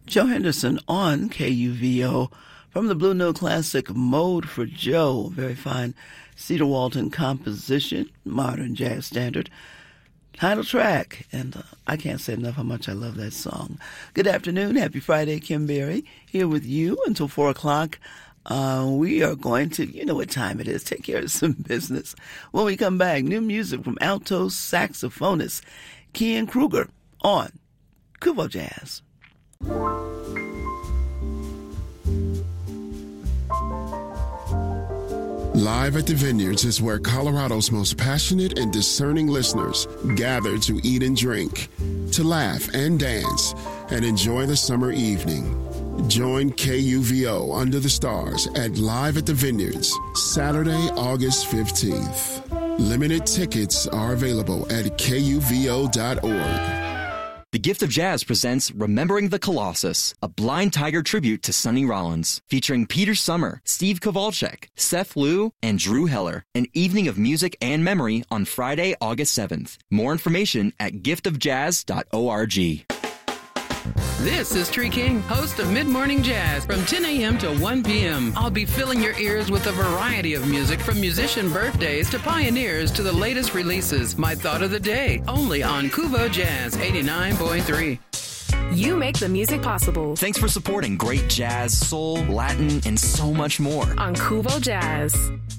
Joe Henderson on KUVO from the Blue Note Classic Mode for Joe. Very fine Cedar Walton composition, modern jazz standard. Title track, and I can't say enough how much I love that song. Good afternoon. Happy Friday, Kim Berry, here with you until 4 o'clock. We are going to, you know what time it is, take care of some business. When we come back, new music from alto saxophonist Kian Kruger on KUVO Jazz. Live at the Vineyards is where Colorado's most passionate and discerning listeners gather to eat and drink, to laugh and dance, and enjoy the summer evening. Join KUVO Under the Stars at Live at the Vineyards, Saturday, August 15th. Limited tickets are available at KUVO.org. The Gift of Jazz presents Remembering the Colossus, a Blind Tiger tribute to Sonny Rollins, featuring Peter Summer, Steve Kowalczyk, Seth Liu, and Drew Heller. An evening of music and memory on Friday, August 7th. More information at giftofjazz.org. This is Tree King, host of Mid-Morning Jazz from 10 a.m. to 1 p.m. I'll be filling your ears with a variety of music from musician birthdays to pioneers to the latest releases. My thought of the day, only on KUVO Jazz 89.3. You make the music possible. Thanks for supporting great jazz, soul, Latin, and so much more on KUVO Jazz.